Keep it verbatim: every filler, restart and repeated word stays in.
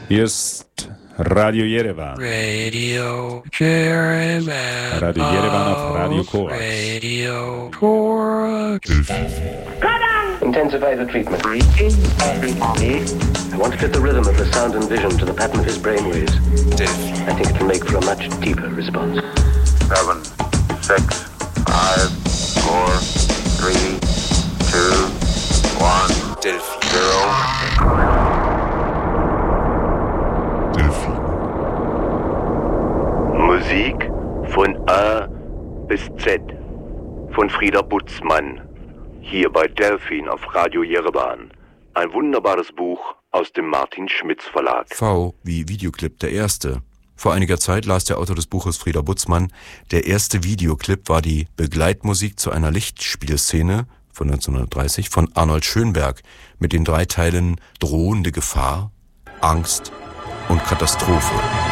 Hier ist Radio Yerevan. Radio Yerevan. Radio Yerevan auf Radio Korax. Radio Korax. Intensify the treatment. I want to fit the rhythm of the sound and vision to the pattern of his brainwaves. I think it will make for a much deeper response. Seven, six, five, four, three, two, one, zero. Musik von A bis Z von Frieder Butzmann. Hier bei Delphin auf Radio Yerevan. Ein wunderbares Buch aus dem Martin Schmitz Verlag. V wie Videoclip der erste. Vor einiger Zeit las der Autor des Buches Frieder Butzmann, der erste Videoclip war die Begleitmusik zu einer Lichtspielszene von neunzehnhundertdreißig von Arnold Schönberg mit den drei Teilen Drohende Gefahr, Angst und Katastrophe.